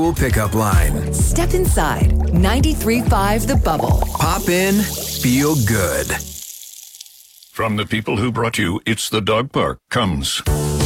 Pickup line. Step inside 93.5 The Bubble. Pop in, feel good. From the people who brought you It's the Dog Park comes